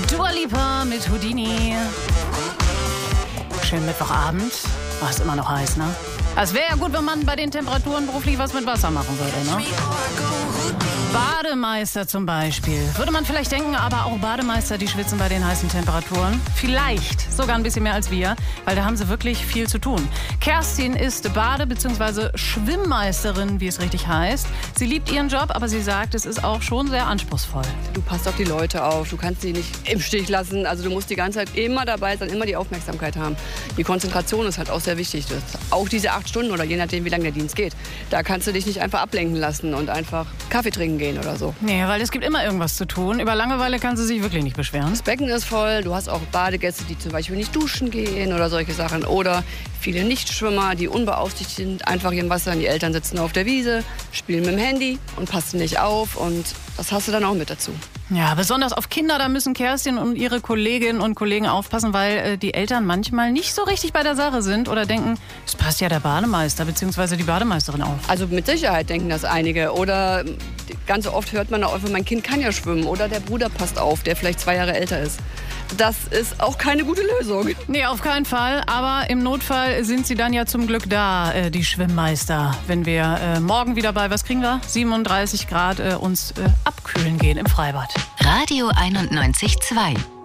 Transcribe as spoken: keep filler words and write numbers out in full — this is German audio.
Dua Lipa mit Houdini. Schönen Mittwochabend. Oh, ist immer noch heiß, ne? Es wäre ja gut, wenn man bei den Temperaturen beruflich was mit Wasser machen würde, ne? Bademeister zum Beispiel. Würde man vielleicht denken, aber auch Bademeister, die schwitzen bei den heißen Temperaturen. Vielleicht sogar ein bisschen mehr als wir, weil da haben sie wirklich viel zu tun. Kerstin ist Bade- bzw. Schwimmmeisterin, wie es richtig heißt. Sie liebt ihren Job, aber sie sagt, es ist auch schon sehr anspruchsvoll. Du passt auf die Leute auf, du kannst sie nicht im Stich lassen. Also du musst die ganze Zeit immer dabei sein, immer die Aufmerksamkeit haben. Die Konzentration ist halt auch sehr wichtig. Das auch diese acht Stunden oder je nachdem, wie lange der Dienst geht. Da kannst du dich nicht einfach ablenken lassen und einfach Kaffee trinken gehen oder so. Nee, weil es gibt immer irgendwas zu tun. Über Langeweile kann sie sich wirklich nicht beschweren. Das Becken ist voll, du hast auch Badegäste, die zum Beispiel nicht duschen gehen oder solche Sachen. Oder viele Nichtschwimmer, die unbeaufsichtigt sind, einfach im Wasser. Und die Eltern sitzen auf der Wiese, spielen mit dem Handy und passen nicht auf. Und das hast du dann auch mit dazu. Ja, besonders auf Kinder, da müssen Kerstin und ihre Kolleginnen und Kollegen aufpassen, weil äh, die Eltern manchmal nicht so richtig bei der Sache sind oder denken, es passt ja der Bademeister bzw. die Bademeisterin auf. Also mit Sicherheit denken das einige. Oder ganz oft hört man auch, mein Kind kann ja schwimmen oder der Bruder passt auf, der vielleicht zwei Jahre älter ist. Das ist auch keine gute Lösung. Nee, auf keinen Fall. Aber im Notfall sind sie dann ja zum Glück da, äh, die Schwimmmeister. Wenn wir äh, morgen wieder bei, was kriegen wir? siebenunddreißig Grad äh, uns äh, abkühlen gehen im Freibad. Radio einundneunzig Komma zwei